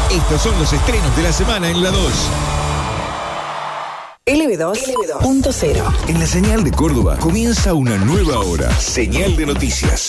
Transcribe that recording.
Estos son los estrenos de la semana en La 2. LB2.0. En la señal de Córdoba comienza una nueva hora. Señal de noticias.